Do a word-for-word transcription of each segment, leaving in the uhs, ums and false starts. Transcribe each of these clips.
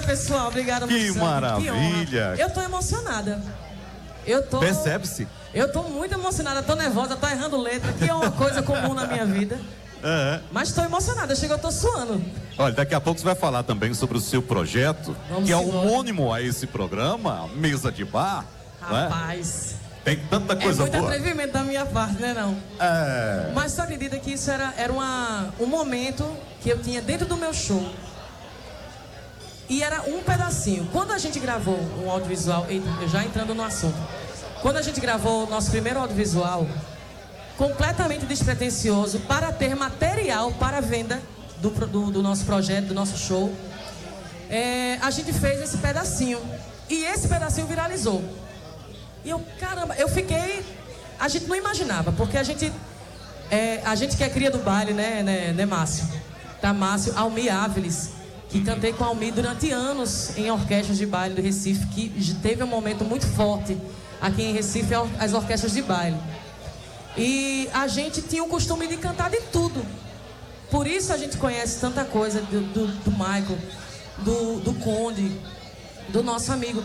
pessoal. Obrigada, Que maravilha. Que eu tô emocionada. Eu tô... Percebe-se? Eu tô muito emocionada, tô nervosa, tô errando letra, que é uma coisa comum na minha vida. Uhum. Mas tô emocionada, chega, eu tô suando. Olha, daqui a pouco você vai falar também sobre o seu projeto, Vamos que é embora. homônimo a esse programa, Mesa de Bar. Rapaz. Né? Tem tanta coisa boa. É muito boa. atrevimento da minha parte, né não? É. Mas só acredita que isso era, era uma, um momento que eu tinha dentro do meu show. E era um pedacinho. Quando a gente gravou um audiovisual, eita, eu já entrando no assunto. Quando a gente gravou o nosso primeiro audiovisual, completamente despretensioso, para ter material para venda do, do, do nosso projeto, do nosso show, é, a gente fez esse pedacinho. E esse pedacinho viralizou. E eu, caramba, eu fiquei... A gente não imaginava, porque a gente... É, a gente que é cria do baile, né, né, né Márcio? Tá, Márcio, Almi Áviles, que cantei com a Almi durante anos em orquestras de baile do Recife, que teve um momento muito forte aqui em Recife, as orquestras de baile. E a gente tinha o costume de cantar de tudo. Por isso a gente conhece tanta coisa do, do, do Michael, do, do Conde, do nosso amigo.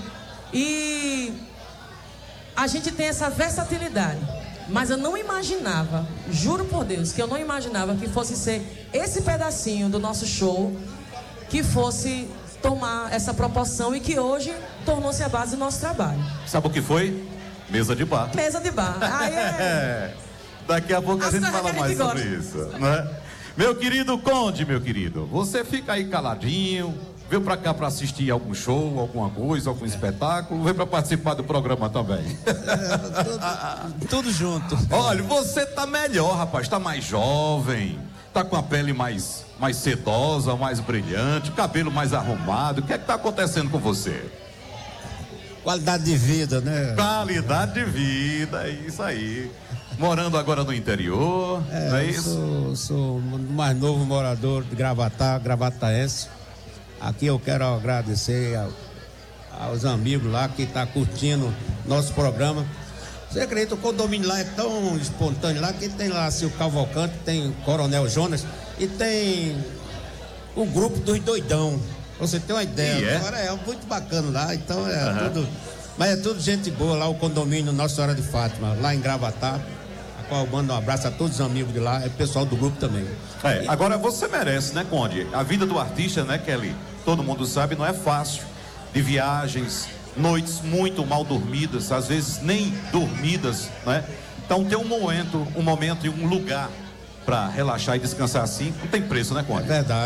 E a gente tem essa versatilidade. Mas eu não imaginava, juro por Deus, que eu não imaginava que fosse ser esse pedacinho do nosso show que fosse tomar essa proporção e que hoje tornou-se a base do nosso trabalho. Sabe o que foi? Mesa de bar. Mesa de bar. Aí é... Daqui a pouco a, a gente fala mais sobre gosta. isso, né? Meu querido Conde, meu querido, você fica aí caladinho, veio pra cá pra assistir algum show, alguma coisa, algum espetáculo, veio pra participar do programa também. É, tudo, tudo junto. Olha, você tá melhor, rapaz, tá mais jovem, tá com a pele mais, mais sedosa, mais brilhante, cabelo mais arrumado. O que é que tá acontecendo com você? Qualidade de vida, né? Qualidade de vida, é isso aí. Morando agora no interior, é, não é eu isso? Sou, sou o mais novo morador de Gravatá, gravataense. Aqui eu quero agradecer ao, aos amigos lá que estão tá curtindo nosso programa. Você acredita, o condomínio lá é tão espontâneo lá que tem lá assim, o Cavalcante, tem Coronel Jonas e tem o grupo dos doidão. Você tem uma ideia, e é? Agora é muito bacana lá, então é uhum. tudo. Mas é tudo gente boa lá, o condomínio Nossa Senhora de Fátima, lá em Gravatá. A qual eu mando um abraço a todos os amigos de lá, é o pessoal do grupo também. É, agora você merece, né, Conde? A vida do artista, né, Kelly? Todo mundo sabe, não é fácil. De viagens, noites muito mal dormidas, às vezes nem dormidas, né? Então ter um momento, um momento e um lugar para relaxar e descansar assim, não tem preço, né, Conde? É verdade.